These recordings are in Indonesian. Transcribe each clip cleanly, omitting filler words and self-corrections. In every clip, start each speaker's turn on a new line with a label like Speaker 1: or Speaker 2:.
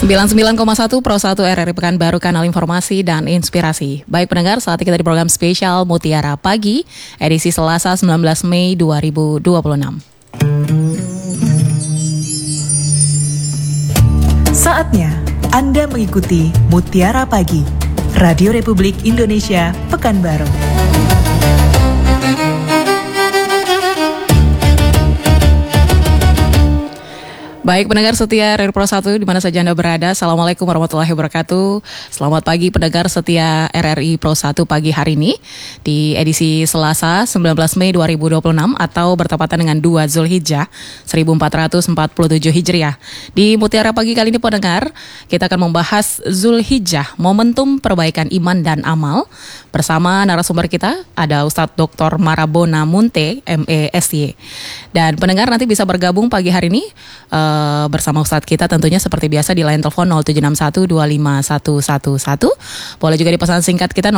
Speaker 1: 99,1 Pro 1 RRI Pekanbaru, kanal informasi dan inspirasi. Baik pendengar, saat kita di program spesial Mutiara Pagi, edisi Selasa 19 Mei 2026.
Speaker 2: Saatnya Anda mengikuti Mutiara Pagi, Radio Republik Indonesia Pekanbaru.
Speaker 1: Baik pendengar setia RRI Pro 1 di mana saja Anda berada, Assalamualaikum warahmatullahi wabarakatuh. Selamat pagi pendengar setia RRI Pro 1 pagi hari ini di edisi Selasa 19 Mei 2026 atau bertepatan dengan 2 Zulhijjah 1447 Hijriah. Di Mutiara Pagi kali ini pendengar, kita akan membahas Zulhijjah, momentum perbaikan iman dan amal. Bersama narasumber kita ada Ustadz Dr. Marabona Munte, MESY. Dan pendengar nanti bisa bergabung pagi hari ini bersama Ustadz kita tentunya seperti biasa di line telepon 0761251111. Boleh juga di pesan singkat kita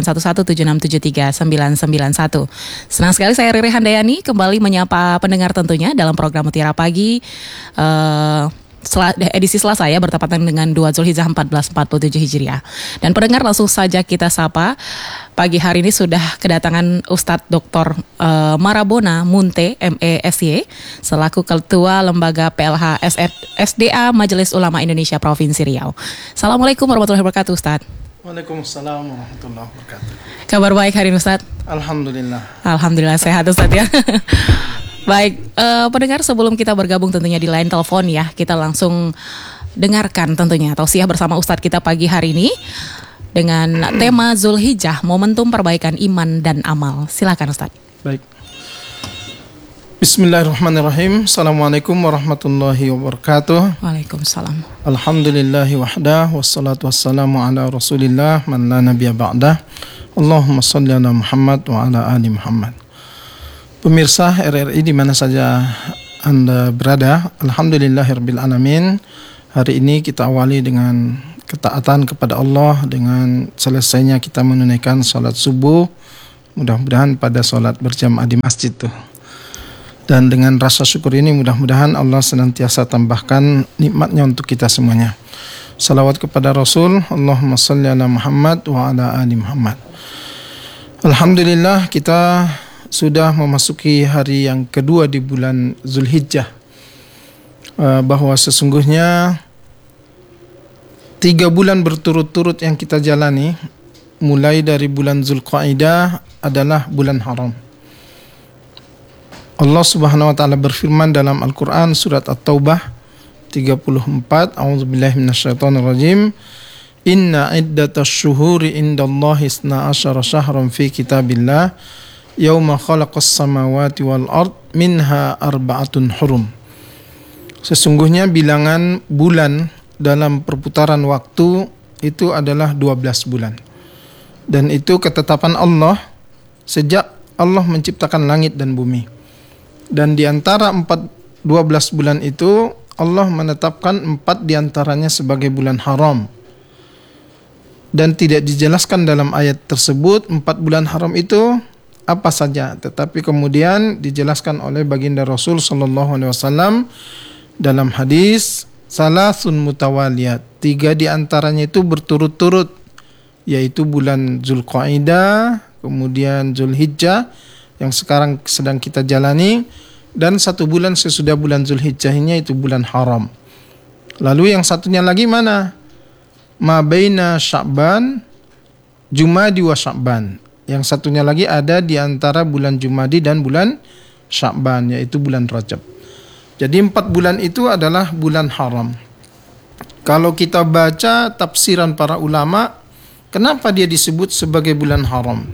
Speaker 1: 081176739991. Senang sekali saya Riri Handayani kembali menyapa pendengar tentunya dalam program Mutiara Pagi edisi Selasa ya, bertepatan dengan 2 Zulhijjah 1447 Hijriah. Dan pendengar langsung saja kita sapa. Pagi hari ini sudah kedatangan Ustadz Dr. Marabona Munte, MESY, selaku Ketua Lembaga PLH SDA Majelis Ulama Indonesia Provinsi Riau. Assalamualaikum warahmatullahi wabarakatuh Ustadz.
Speaker 3: Waalaikumsalam warahmatullahi wabarakatuh.
Speaker 1: Kabar baik hari ini Ustadz? Alhamdulillah sehat Ustadz ya. Baik, pendengar sebelum kita bergabung tentunya di line telepon ya, kita langsung dengarkan tentunya tausiah bersama Ustadz kita pagi hari ini dengan tema Zulhijjah, momentum perbaikan iman dan amal. Silakan Ustadz.
Speaker 3: Baik. Bismillahirrahmanirrahim. Assalamualaikum warahmatullahi wabarakatuh.
Speaker 1: Waalaikumsalam.
Speaker 3: Alhamdulillahi wahdah, wassalatu wassalamu ala rasulillah man la nabiyya ba'dah. Allahumma salli ala Muhammad wa ala ali Muhammad. Pemirsa RRI di mana saja Anda berada, alhamdulillahirabbil alamin. Hari ini kita awali dengan ketaatan kepada Allah dengan selesainya kita menunaikan salat subuh. Mudah-mudahan pada salat berjamaah di masjid tuh. Dan dengan rasa syukur ini mudah-mudahan Allah senantiasa tambahkan nikmatnya untuk kita semuanya. Salawat kepada Rasul, Allahumma salli ala Muhammad wa ala ali Muhammad. Alhamdulillah kita sudah memasuki hari yang kedua di bulan Zulhijjah, bahwa sesungguhnya 3 bulan berturut-turut yang kita jalani mulai dari bulan Zulqa'dah adalah bulan haram. Allah Subhanahu wa taala berfirman dalam Al-Qur'an surat At-Taubah 34, A'udzubillahi minasyaitonirrajim. Inna iddatasy syuhuri indallahi 12 syahran fi kitabillah yauma khalaqas samawati wal ard minha arba'atun hurum. Sesungguhnya bilangan bulan dalam perputaran waktu itu adalah 12 bulan. Dan itu ketetapan Allah sejak Allah menciptakan langit dan bumi. Dan di antara 12 bulan itu Allah menetapkan 4 diantaranya sebagai bulan haram. Dan tidak dijelaskan dalam ayat tersebut 4 bulan haram itu apa saja, tetapi kemudian dijelaskan oleh baginda Rasul sallallahu alaihi wasallam dalam hadis salasun mutawaliyat, 3 di antaranya itu berturut-turut, yaitu bulan Zulqa'dah, kemudian Zulhijjah yang sekarang sedang kita jalani, dan 1 bulan sesudah bulan Zulhijjahnya itu bulan haram. Lalu yang satunya lagi mana? Ma baina Sya'ban Jumadi wa Sya'ban. Yang satunya lagi ada di antara bulan Jumadi dan bulan Sya'ban, yaitu bulan Rajab. Jadi 4 bulan itu adalah bulan haram. Kalau kita baca tafsiran para ulama, kenapa dia disebut sebagai bulan haram?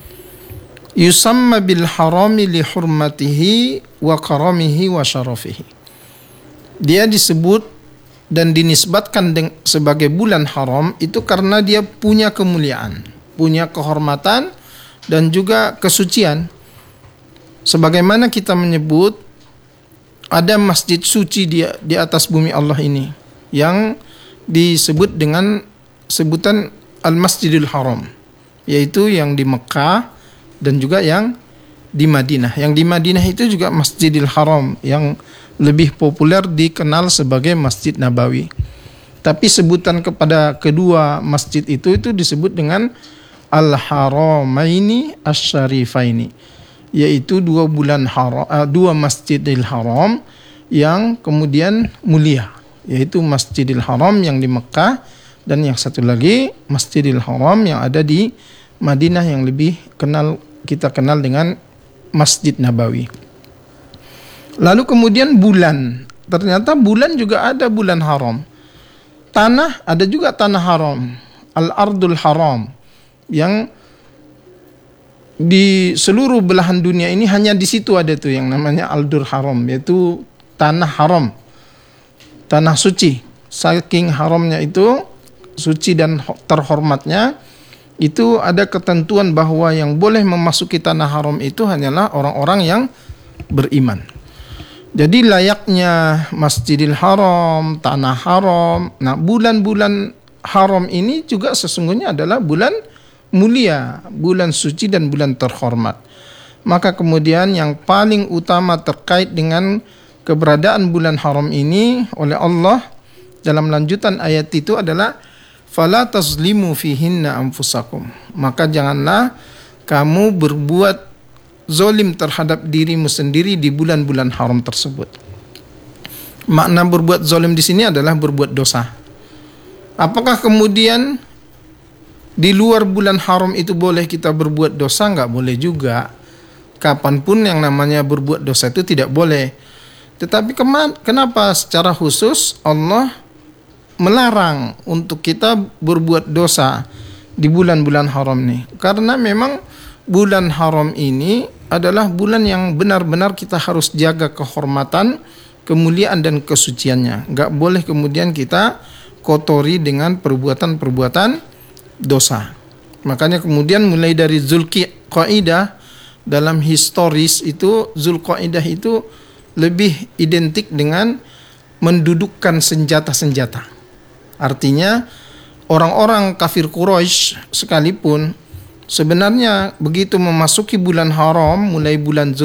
Speaker 3: Yusamma bil harami li hurmatihi wa karamihi wa syarafihi. Dia disebut dan dinisbatkan sebagai bulan haram itu karena dia punya kemuliaan, punya kehormatan dan juga kesucian. Sebagaimana kita menyebut ada masjid suci di atas bumi Allah ini yang disebut dengan sebutan Al-Masjidil Haram, yaitu yang di Mekah dan juga yang di Madinah. Yang di Madinah itu juga Masjidil Haram yang lebih populer dikenal sebagai Masjid Nabawi. Tapi sebutan kepada kedua masjid itu disebut dengan Al-Haramaini Asy-Syarifaini, yaitu dua Masjidil Haram yang kemudian mulia, yaitu Masjidil Haram yang di Mekah dan yang satu lagi Masjidil Haram yang ada di Madinah yang lebih kita kenal dengan Masjid Nabawi. Lalu kemudian bulan, ternyata bulan juga ada bulan haram. Tanah ada juga tanah haram, Al-Ardul Haram, yang di seluruh belahan dunia ini hanya di situ ada tuh yang namanya Al-Dur Haram, yaitu tanah haram, tanah suci. Saking haramnya itu, suci dan terhormatnya, itu ada ketentuan bahwa yang boleh memasuki tanah haram itu hanyalah orang-orang yang beriman. Jadi layaknya Masjidil Haram, tanah haram. Nah, bulan-bulan haram ini juga sesungguhnya adalah bulan mulia, bulan suci dan bulan terhormat. Maka kemudian yang paling utama terkait dengan keberadaan bulan haram ini oleh Allah dalam lanjutan ayat itu adalah fala tazlimu fihinna anfusakum. Maka janganlah kamu berbuat zalim terhadap dirimu sendiri di bulan-bulan haram tersebut. Makna berbuat zalim di sini adalah berbuat dosa. Apakah kemudian di luar bulan haram itu boleh kita berbuat dosa? Enggak boleh juga. Kapanpun yang namanya berbuat dosa itu tidak boleh. Tetapi kenapa secara khusus Allah melarang untuk kita berbuat dosa di bulan-bulan haram ini? Karena memang bulan haram ini adalah bulan yang benar-benar kita harus jaga kehormatan, kemuliaan dan kesuciannya. Enggak boleh kemudian kita kotori dengan perbuatan-perbuatan dosa. Makanya kemudian mulai dari Zulqaidah, dalam historis itu Zulqaidah itu lebih identik dengan mendudukkan senjata-senjata. Artinya orang-orang kafir Quraisy sekalipun sebenarnya begitu memasuki bulan haram, mulai bulan